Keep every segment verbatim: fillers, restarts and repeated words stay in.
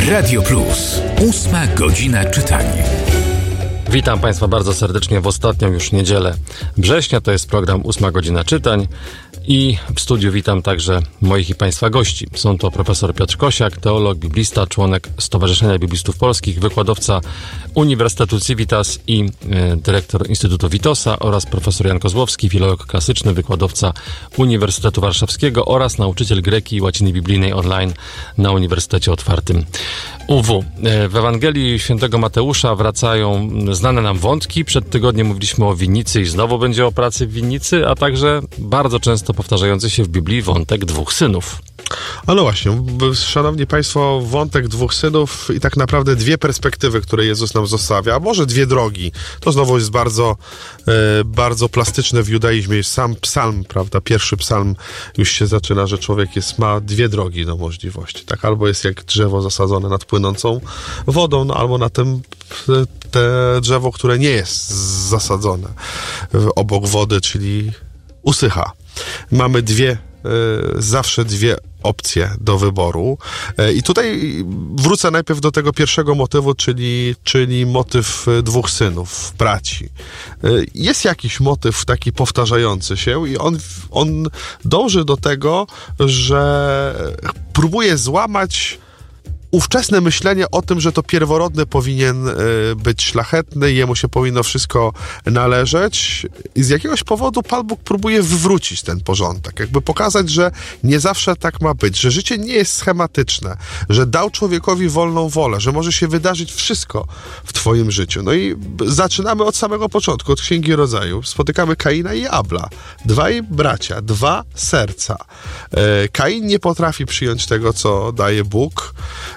Radio Plus. Ósma godzina czytania. Witam Państwa bardzo serdecznie w ostatnią już niedzielę września. To jest program Ósma godzina czytań i w studiu witam także moich i Państwa gości. Są to profesor Piotr Kosiak, teolog, biblista, członek Stowarzyszenia Biblistów Polskich, wykładowca Uniwersytetu Civitas i e, dyrektor Instytutu Witosa oraz profesor Jan Kozłowski, filolog klasyczny, wykładowca Uniwersytetu Warszawskiego oraz nauczyciel greki i łaciny biblijnej online na Uniwersytecie Otwartym U W. E, w Ewangelii Świętego Mateusza wracają znane nam wątki. Przed tygodniem mówiliśmy o winnicy i znowu będzie o pracy w winnicy, a także bardzo często powtarzający się w Biblii wątek dwóch synów. A no właśnie, szanowni Państwo, wątek dwóch synów i tak naprawdę dwie perspektywy, które Jezus nam zostawia, a może dwie drogi. To znowu jest bardzo, e, bardzo plastyczne w judaizmie. Sam psalm, prawda, pierwszy psalm już się zaczyna, że człowiek jest, ma dwie drogi do możliwości. Tak, albo jest jak drzewo zasadzone nad płynącą wodą, no, albo na tym te drzewo, które nie jest zasadzone obok wody, czyli usycha. Mamy dwie zawsze dwie opcje do wyboru. I tutaj wrócę najpierw do tego pierwszego motywu, czyli, czyli motyw dwóch synów, braci. Jest jakiś motyw taki powtarzający się i on, on dąży do tego, że próbuje złamać ówczesne myślenie o tym, że to pierworodny powinien y, być szlachetny, jemu się powinno wszystko należeć i z jakiegoś powodu Pan Bóg próbuje wywrócić ten porządek, jakby pokazać, że nie zawsze tak ma być, że życie nie jest schematyczne, że dał człowiekowi wolną wolę, że może się wydarzyć wszystko w twoim życiu. No i zaczynamy od samego początku, od Księgi Rodzaju. Spotykamy Kaina i Abla. Dwaj bracia, dwa serca. Y, Kain nie potrafi przyjąć tego, co daje Bóg.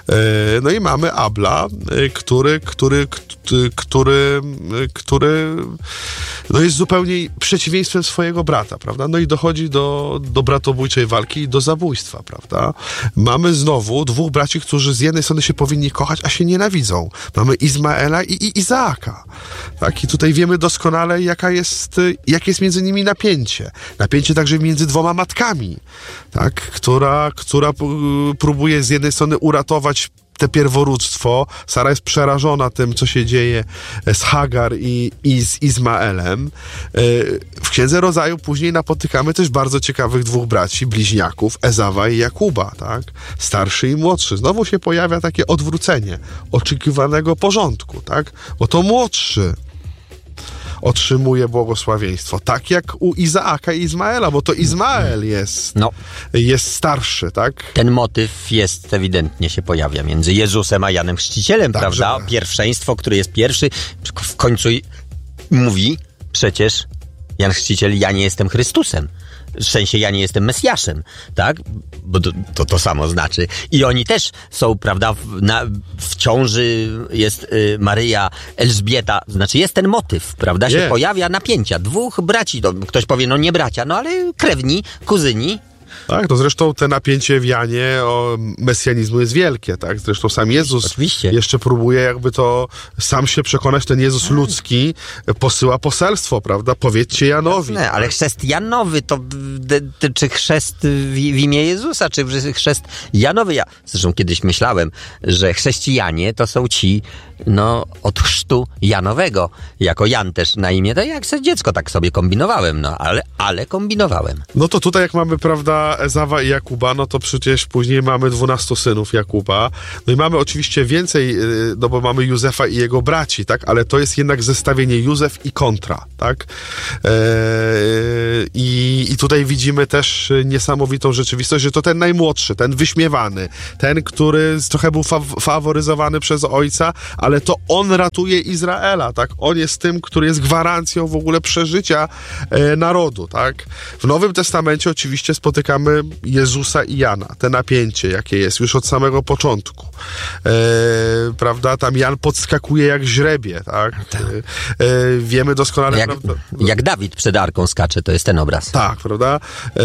No i mamy Abla, który, który, który, który no jest zupełnie przeciwieństwem swojego brata, prawda? No i dochodzi do, do bratobójczej walki i do zabójstwa, prawda? Mamy znowu dwóch braci, którzy z jednej strony się powinni kochać, a się nienawidzą. Mamy Izmaela i, i Izaaka. Tak? I tutaj wiemy doskonale, jaka jest, jakie jest między nimi napięcie. Napięcie także między dwoma matkami, tak? która, która próbuje z jednej strony uratować te pierworództwo. Sara jest przerażona tym, co się dzieje z Hagar i, i z Izmaelem. W Księdze Rodzaju później napotykamy też bardzo ciekawych dwóch braci, bliźniaków, Ezawa i Jakuba, tak? Starszy i młodszy. Znowu się pojawia takie odwrócenie oczekiwanego porządku, tak? Bo to młodszy otrzymuje błogosławieństwo. Tak jak u Izaaka i Izmaela, bo to Izmael jest, no. jest starszy, tak? Ten motyw jest, ewidentnie się pojawia między Jezusem a Janem Chrzcicielem, tak, prawda? Że... Pierwszeństwo, który jest pierwszy, w końcu mówi przecież Jan Chrzciciel, ja nie jestem Chrystusem. W sensie ja nie jestem Mesjaszem, tak? Bo to to, to samo znaczy. I oni też są, prawda, w, na, w ciąży jest y, Maryja, Elżbieta, znaczy jest ten motyw, prawda? Się yeah. pojawia napięcia. Dwóch braci, to ktoś powie, no nie bracia, no ale krewni, kuzyni. Tak, to zresztą te napięcie w Janie o mesjanizmu jest wielkie, tak? Zresztą sam Jezus Oczywiście. jeszcze próbuje jakby to sam się przekonać, ten Jezus ludzki posyła poselstwo, prawda? Powiedzcie Janowi. Jasne, ale chrzest Janowy to de, de, czy chrzest w, w imię Jezusa, czy chrzest Janowy? Ja zresztą kiedyś myślałem, że chrześcijanie to są ci, no, od chrztu Janowego. Jako Jan też na imię, to jak sobie dziecko tak sobie kombinowałem, no, ale, ale kombinowałem. No to tutaj jak mamy, prawda, Ezawa i Jakuba, no to przecież później mamy dwunastu synów Jakuba. No i mamy oczywiście więcej, no bo mamy Józefa i jego braci, tak? Ale to jest jednak zestawienie Józef i kontra, tak? Eee, i, I tutaj widzimy też niesamowitą rzeczywistość, że to ten najmłodszy, ten wyśmiewany, ten, który trochę był fa- faworyzowany przez ojca, ale to on ratuje Izraela, tak? On jest tym, który jest gwarancją w ogóle przeżycia e, narodu, tak? W Nowym Testamencie oczywiście spotykamy Jezusa i Jana, te napięcie, jakie jest już od samego początku. E, prawda? Tam Jan podskakuje jak źrebie, tak? tak. E, wiemy doskonale... Jak, prawda? jak Dawid przed arką skacze, to jest ten obraz. Tak, prawda? E,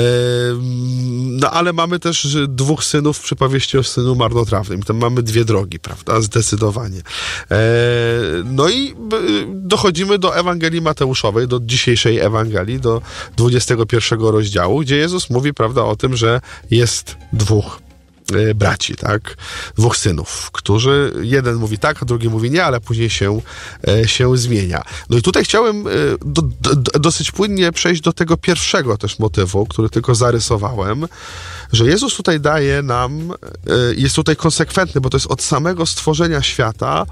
no ale mamy też dwóch synów w przypowieści o synu marnotrawnym. Tam mamy dwie drogi, prawda? Zdecydowanie. E, no i dochodzimy do Ewangelii Mateuszowej, do dzisiejszej Ewangelii, do dwudziestego pierwszego rozdziału, gdzie Jezus mówi, prawda, o tym, że jest dwóch y, braci, tak? Dwóch synów, którzy jeden mówi tak, a drugi mówi nie, ale później się, y, się zmienia. No i tutaj chciałem y, do, do, dosyć płynnie przejść do tego pierwszego też motywu, który tylko zarysowałem, że Jezus tutaj daje nam, y, jest tutaj konsekwentny, bo to jest od samego stworzenia świata,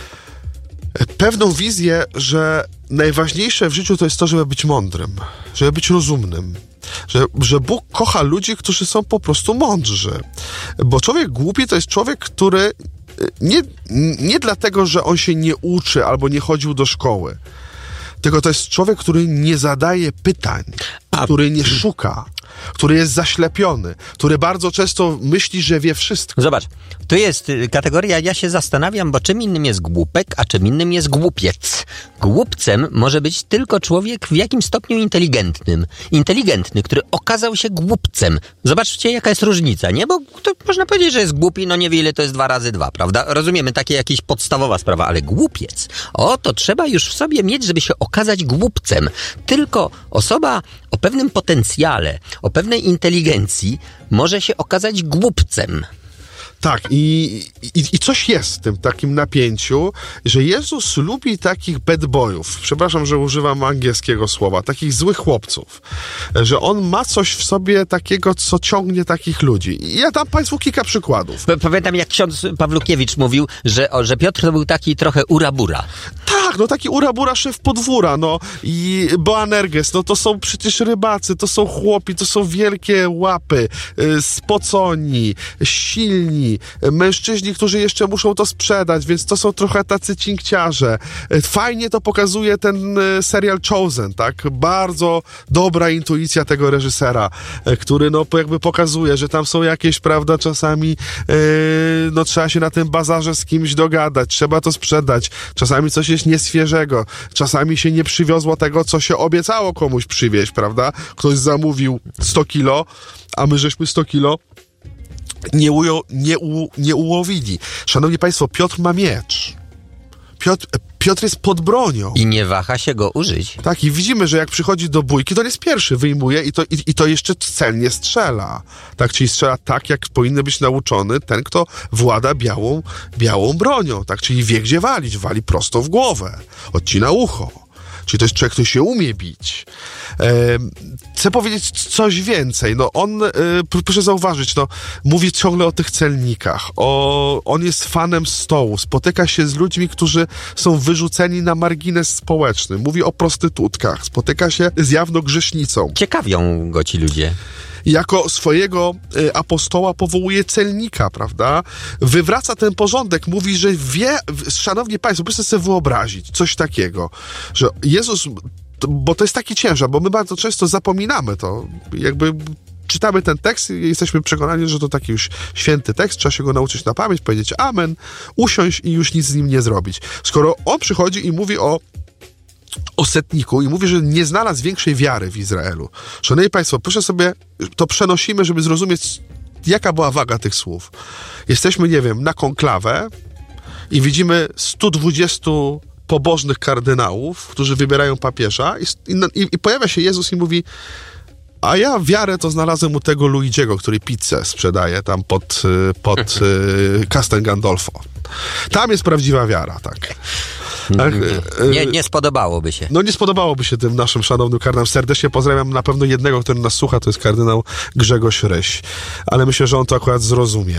pewną wizję, że najważniejsze w życiu to jest to, żeby być mądrym, żeby być rozumnym, że, że Bóg kocha ludzi, którzy są po prostu mądrzy. Bo człowiek głupi to jest człowiek, który nie, nie dlatego, że on się nie uczy albo nie chodził do szkoły, tylko to jest człowiek, który nie zadaje pytań, A... który nie szuka, który jest zaślepiony, który bardzo często myśli, że wie wszystko. Zobacz, tu jest kategoria, ja się zastanawiam, bo czym innym jest głupek, a czym innym jest głupiec. Głupcem może być tylko człowiek w jakimś stopniu inteligentnym. Inteligentny, który okazał się głupcem. Zobaczcie, jaka jest różnica, nie? Bo to można powiedzieć, że jest głupi, no nie wie, ile to jest dwa razy dwa, prawda? Rozumiemy, takie jakieś podstawowa sprawa, ale głupiec, o, to trzeba już w sobie mieć, żeby się okazać głupcem. Tylko osoba o pewnym potencjale, o pewnej inteligencji może się okazać głupcem. Tak, i, i, i coś jest w tym takim napięciu, że Jezus lubi takich bad boyów, przepraszam, że używam angielskiego słowa, takich złych chłopców, że on ma coś w sobie takiego, co ciągnie takich ludzi. I ja dam Państwu kilka przykładów. Pamiętam, jak ksiądz Pawlukiewicz mówił, że, o, że Piotr to był taki trochę urabura. Tak, no taki urabura szef podwóra, no i Boanerges, no to są przecież rybacy, to są chłopi, to są wielkie łapy, y, spoconi, silni, mężczyźni, którzy jeszcze muszą to sprzedać, więc to są trochę tacy cinkciarze. Fajnie to pokazuje ten serial Chosen, tak? Bardzo dobra intuicja tego reżysera, który no jakby pokazuje, że tam są jakieś, prawda, czasami yy, no trzeba się na tym bazarze z kimś dogadać, trzeba to sprzedać, czasami coś jest nieświeżego, czasami się nie przywiozło tego, co się obiecało komuś przywieźć, prawda? Ktoś zamówił sto kilo, a my żeśmy sto kilo Nie, ujo, nie, u, nie ułowili. Szanowni Państwo, Piotr ma miecz. Piotr, Piotr jest pod bronią. I nie waha się go użyć. Tak, i widzimy, że jak przychodzi do bójki, to on jest pierwszy, wyjmuje i to, i, i to jeszcze celnie strzela. Tak, czyli strzela tak, jak powinien być nauczony ten, kto włada białą, białą bronią. Tak, czyli wie, gdzie walić. Wali prosto w głowę. Odcina ucho. Czyli to jest człowiek, który się umie bić. E, chcę powiedzieć coś więcej. No on, e, proszę zauważyć, no, mówi ciągle o tych celnikach. O, on jest fanem stołu. Spotyka się z ludźmi, którzy są wyrzuceni na margines społeczny. Mówi o prostytutkach. Spotyka się z jawną grzesznicą. Ciekawią go ci ludzie. Jako swojego y, apostoła powołuje celnika, prawda? Wywraca ten porządek, mówi, że wie, szanowni Państwo, proszę sobie wyobrazić coś takiego, że Jezus, bo to jest taki ciężar, bo my bardzo często zapominamy to, jakby czytamy ten tekst i jesteśmy przekonani, że to taki już święty tekst, trzeba się go nauczyć na pamięć, powiedzieć amen, usiąść i już nic z nim nie zrobić. Skoro on przychodzi i mówi o o setniku i mówi, że nie znalazł większej wiary w Izraelu. Szanowni Państwo, proszę sobie, to przenosimy, żeby zrozumieć, jaka była waga tych słów. Jesteśmy, nie wiem, na konklawę i widzimy stu dwudziestu pobożnych kardynałów, którzy wybierają papieża i, i, i pojawia się Jezus i mówi, a ja wiarę to znalazłem u tego Luigiego, który pizzę sprzedaje tam pod, pod Castel Gandolfo. Tam jest prawdziwa wiara, tak. Tak, nie, nie spodobałoby się. No nie spodobałoby się tym naszym szanownym kardynałom. Serdecznie pozdrawiam na pewno jednego, który nas słucha, to jest kardynał Grzegorz Ryś. Ale myślę, że on to akurat zrozumie.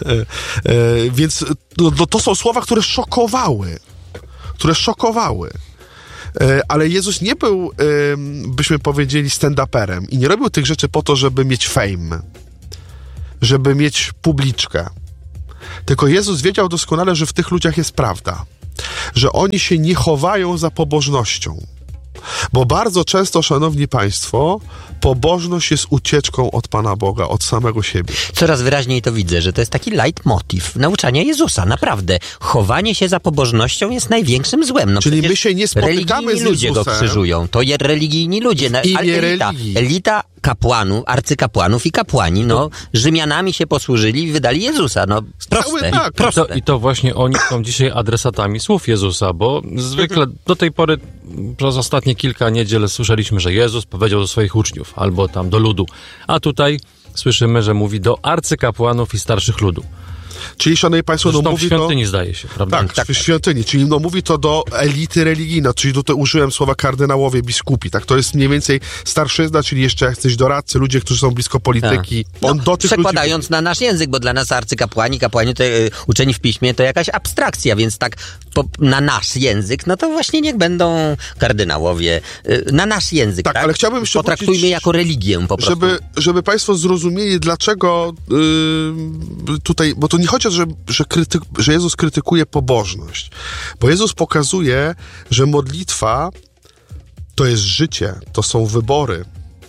Więc no, to są słowa, które szokowały. Które szokowały. Ale Jezus nie był, byśmy powiedzieli, stand-uperem i nie robił tych rzeczy po to, żeby mieć fame, żeby mieć publiczkę. Tylko Jezus wiedział doskonale, że w tych ludziach jest prawda. Że oni się nie chowają za pobożnością. Bo bardzo często, szanowni państwo, pobożność jest ucieczką od Pana Boga, od samego siebie. Coraz wyraźniej to widzę, że to jest taki leitmotiv nauczania Jezusa. Naprawdę. Chowanie się za pobożnością jest największym złem. No czyli my się nie spotykamy z Jezusem. Ludzie go krzyżują. To jest religijni ludzie. W imię elita, religii. elita kapłanów, arcykapłanów i kapłani, no, Rzymianami się posłużyli i wydali Jezusa. No, proste. Tak, proste. I to, I to właśnie oni są dzisiaj adresatami słów Jezusa, bo zwykle do tej pory przez ostatnie kilka niedziel słyszeliśmy, że Jezus powiedział do swoich uczniów albo tam do ludu, a tutaj słyszymy, że mówi do arcykapłanów i starszych ludu. Czyli, szanowni państwo, Zresztą no mówi w świątyni to... zdaje się, prawda? Tak, tak, w świątyni, czyli no mówi to do elity religijnej, czyli tutaj użyłem słowa kardynałowie, biskupi, tak? To jest mniej więcej starszyzna, czyli jeszcze jacyś doradcy, ludzie, którzy są blisko polityki. No, On do tych przekładając ludzi... na nasz język, bo dla nas arcykapłani, kapłani, to, y, uczeni w piśmie, to jakaś abstrakcja, więc tak po, na nasz język, no to właśnie niech będą kardynałowie, y, na nasz język, tak? Tak, ale chciałbym jeszcze Potraktujmy wrócić, jako religię po prostu. Żeby, żeby państwo zrozumieli, dlaczego yy, tutaj, bo to nie chodzi o to, że, że, kryty, że Jezus krytykuje pobożność, bo Jezus pokazuje, że modlitwa to jest życie, to są wybory,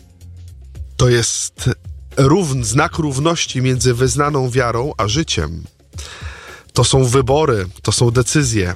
to jest równ, znak równości między wyznaną wiarą a życiem. To są wybory, to są decyzje.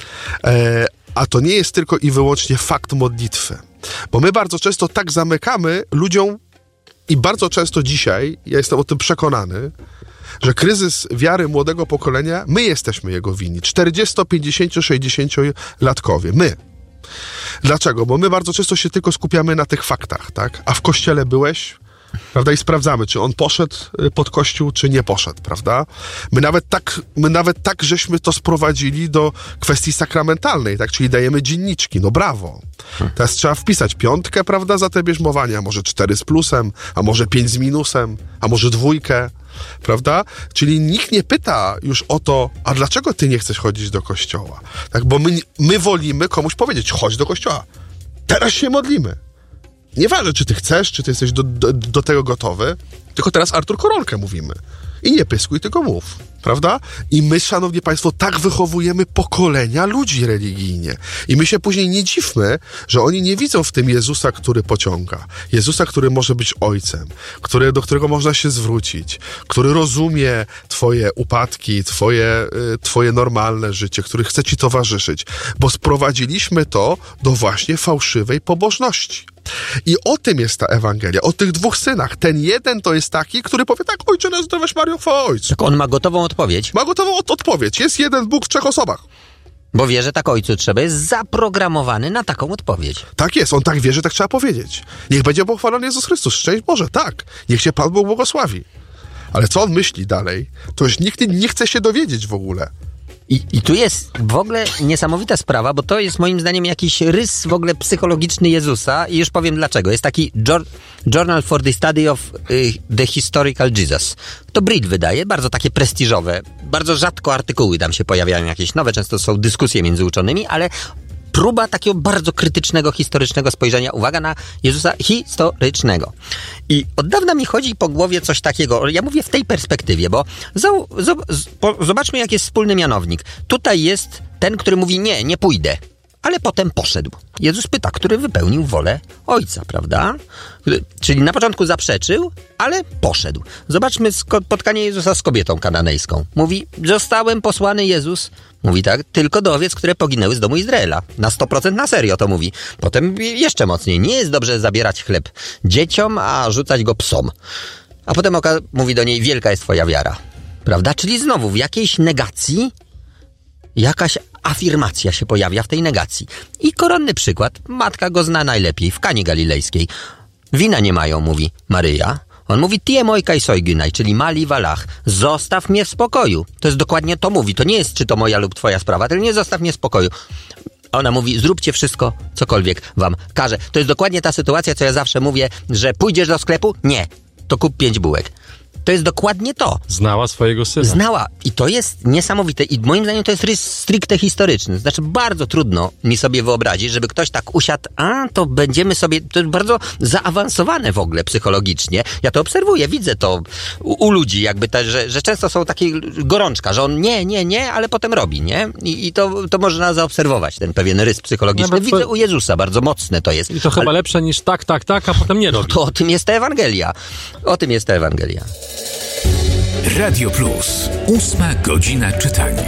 E, a to nie jest tylko i wyłącznie fakt modlitwy. Bo my bardzo często tak zamykamy ludziom i bardzo często dzisiaj, ja jestem o tym przekonany, że kryzys wiary młodego pokolenia, my jesteśmy jego winni. czterdziesto, pięćdziesiąt, sześćdziesięciolatkowie. My. Dlaczego? Bo my bardzo często się tylko skupiamy na tych faktach, tak? A w kościele byłeś, prawda? I sprawdzamy, czy on poszedł pod kościół, czy nie poszedł, prawda? My nawet tak, my nawet tak żeśmy to sprowadzili do kwestii sakramentalnej, tak? Czyli dajemy dzienniczki, no brawo. Teraz trzeba wpisać piątkę, prawda, za te bierzmowanie, a może cztery z plusem, a może pięć z minusem, a może dwójkę, prawda? Czyli nikt nie pyta już o to, a dlaczego ty nie chcesz chodzić do kościoła? Tak, bo my, my wolimy komuś powiedzieć, chodź do kościoła. Teraz się modlimy. Nieważne, czy ty chcesz, czy ty jesteś do, do, do tego gotowy, tylko teraz Artur Koronkę mówimy. I nie pyskuj, tylko mów, prawda? I my, szanowni państwo, tak wychowujemy pokolenia ludzi religijnie. I my się później nie dziwmy, że oni nie widzą w tym Jezusa, który pociąga. Jezusa, który może być ojcem, który, do którego można się zwrócić, który rozumie twoje upadki, twoje, twoje normalne życie, który chce ci towarzyszyć. Bo sprowadziliśmy to do właśnie fałszywej pobożności. I o tym jest ta Ewangelia, o tych dwóch synach. Ten jeden to jest taki, który powie tak, ojcze nas zdrowaś Mario, chwała ojcu. Tak on ma gotową odpowiedź. Ma gotową od- odpowiedź. Jest jeden Bóg w trzech osobach. Bo wie, że tak ojcu trzeba, jest zaprogramowany na taką odpowiedź. Tak jest, on tak wie, że tak trzeba powiedzieć. Niech będzie pochwalony Jezus Chrystus, szczęść Boże, tak. Niech się Pan Bóg błogosławi. Ale co on myśli dalej, to już nikt nie chce się dowiedzieć w ogóle. I, I tu jest w ogóle niesamowita sprawa, bo to jest moim zdaniem jakiś rys w ogóle psychologiczny Jezusa i już powiem dlaczego. Jest taki Jour- Journal for the Study of y, the Historical Jesus. To Brit wydaje, bardzo takie prestiżowe, bardzo rzadko artykuły tam się pojawiają jakieś nowe, często są dyskusje między uczonymi, ale próba takiego bardzo krytycznego, historycznego spojrzenia, uwaga, na Jezusa historycznego. I od dawna mi chodzi po głowie coś takiego, ja mówię w tej perspektywie, bo zo- zo- po- zobaczmy, jak jest wspólny mianownik. Tutaj jest ten, który mówi, nie, nie pójdę, ale potem poszedł. Jezus pyta, który wypełnił wolę Ojca, prawda? Czyli na początku zaprzeczył, ale poszedł. Zobaczmy spotkanie Jezusa z kobietą kananejską. Mówi, zostałem posłany Jezus, mówi tak, tylko do owiec, które poginęły z domu Izraela. Na sto procent na serio to mówi. Potem jeszcze mocniej. Nie jest dobrze zabierać chleb dzieciom, a rzucać go psom. A potem oka- mówi do niej, wielka jest twoja wiara. Prawda? Czyli znowu w jakiejś negacji jakaś afirmacja się pojawia w tej negacji. I koronny przykład. Matka go zna najlepiej w Kani Galilejskiej. Wina nie mają, mówi Maryja. On mówi, tie mojka i sojgynaj, czyli mali walach. Zostaw mnie w spokoju. To jest dokładnie to mówi. To nie jest, czy to moja lub twoja sprawa, tylko nie zostaw mnie w spokoju. Ona mówi, zróbcie wszystko, cokolwiek wam każe. To jest dokładnie ta sytuacja, co ja zawsze mówię, że pójdziesz do sklepu? Nie. To kup pięć bułek. To jest dokładnie to. Znała swojego syna. Znała. I to jest niesamowite. I moim zdaniem to jest rys stricte historyczny. Znaczy bardzo trudno mi sobie wyobrazić, żeby ktoś tak usiadł, a to będziemy sobie, to jest bardzo zaawansowane w ogóle psychologicznie. Ja to obserwuję, widzę to u, u ludzi, jakby te, że, że często są takie gorączka, że on nie, nie, nie, ale potem robi, nie? I, i to, to można zaobserwować, ten pewien rys psychologiczny. Nawet Widzę to... u Jezusa, bardzo mocne to jest. I to chyba ale... lepsze niż tak, tak, tak, a potem nie robi. To o tym jest ta Ewangelia. O tym jest ta Ewangelia. Radio Plus. Ósma godzina czytania.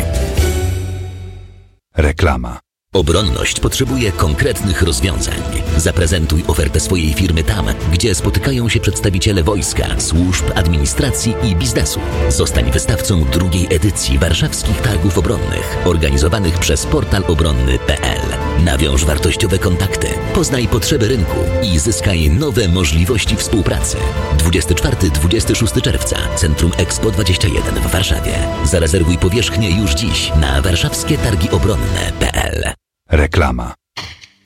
Reklama. Obronność potrzebuje konkretnych rozwiązań. Zaprezentuj ofertę swojej firmy tam, gdzie spotykają się przedstawiciele wojska, służb, administracji i biznesu. Zostań wystawcą drugiej edycji warszawskich targów obronnych, organizowanych przez portal obronny kropka p l. Nawiąż wartościowe kontakty, poznaj potrzeby rynku i zyskaj nowe możliwości współpracy. dwudziestego czwartego do dwudziestego szóstego czerwca Centrum Expo dwadzieścia jeden w Warszawie. Zarezerwuj powierzchnię już dziś na warszawskie targi obronne kropka p l. Reklama.